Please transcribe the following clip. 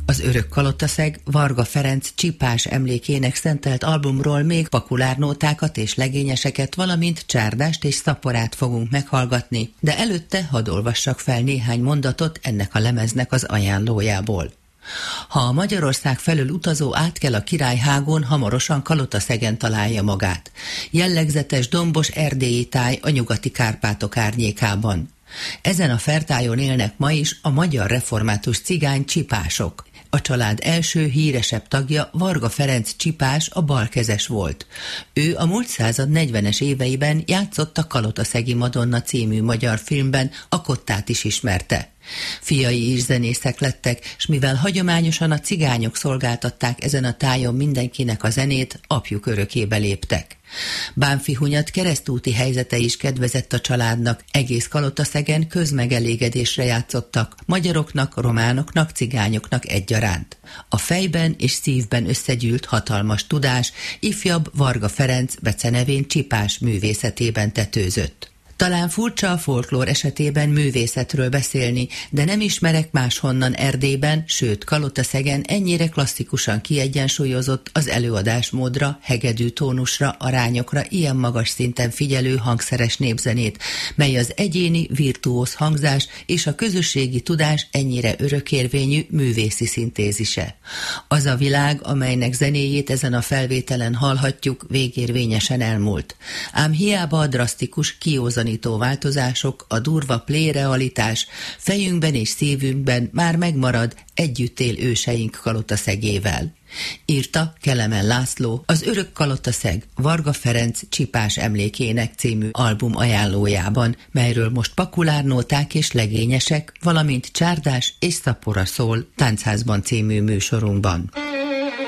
Az Örök Kalotaszeg Varga Ferenc csipás emlékének szentelt albumról még pakulárnótákat és legényeseket, valamint csárdást és szaporát fogunk meghallgatni, de előtte hadd olvassak fel néhány mondatot ennek a lemeznek az ajánlójából. Ha a Magyarország felől utazó átkel a Királyhágón, hamarosan Kalotaszegen találja magát. Jellegzetes dombos erdélyi táj a nyugati Kárpátok árnyékában. Ezen a fertájon élnek ma is a magyar református cigány csipások. A család első híresebb tagja Varga Ferenc csipás, a balkezes volt. Ő a múlt század 40-es éveiben játszott a Kalotaszegi Madonna című magyar filmben, a Kottát is ismerte. Fiai is zenészek lettek, s mivel hagyományosan a cigányok szolgáltatták ezen a tájon mindenkinek a zenét, apjuk örökébe léptek. Bánffy Hunyad keresztúti helyzete is kedvezett a családnak, egész Kalotaszegen közmegelégedésre játszottak, magyaroknak, románoknak, cigányoknak egyaránt. A fejben és szívben összegyűlt hatalmas tudás ifjabb Varga Ferenc becenevén csipás művészetében tetőzött. Talán furcsa a folklór esetében művészetről beszélni, de nem ismerek máshonnan Erdélyben, sőt Kalotaszegen ennyire klasszikusan kiegyensúlyozott, az előadásmódra, hegedű tónusra, arányokra ilyen magas szinten figyelő hangszeres népzenét, mely az egyéni, virtuóz hangzás és a közösségi tudás ennyire örökérvényű művészi szintézise. Az a világ, amelynek zenéjét ezen a felvételen hallhatjuk, végérvényesen elmúlt. Ám hiába a drasztikus, kiózanító változások, a durva play-realitás fejünkben és szívünkben már megmarad, együtt él őseink Kalotaszegével. Írta Kelemen László az Örök Kalotaszeg Varga Ferenc csipás emlékének című album ajánlójában, melyről most pakulárnóták és legényesek, valamint csárdás és szapora szól Táncházban című műsorunkban.